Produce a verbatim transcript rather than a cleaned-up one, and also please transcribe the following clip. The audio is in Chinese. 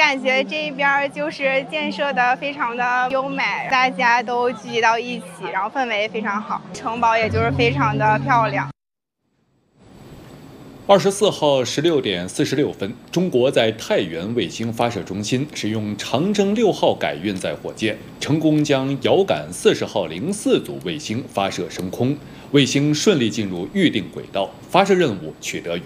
感觉这边就是建设的非常的优美，大家都聚集到一起，然后氛围也非常好，城堡也就是非常的漂亮。 二十四号十六点四十六分，中国在太原卫星发射中心使用长征六号改运载火箭，成功将遥感四十号零四组卫星发射升空，卫星顺利进入预定轨道，发射任务取得圆满。